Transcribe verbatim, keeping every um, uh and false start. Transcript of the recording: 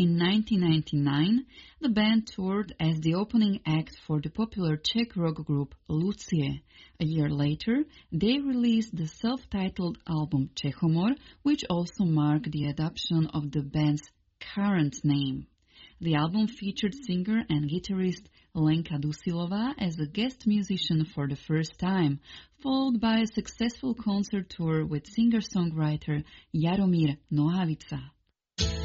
In nineteen ninety-nine, the band toured as the opening act for the popular Czech rock group Lucie. A year later, they released the self-titled album Čechomor, which also marked the adoption of the band's current name. The album featured singer and guitarist Lenka Dusilová as a guest musician for the first time, followed by a successful concert tour with singer-songwriter Jaromír Nohavica.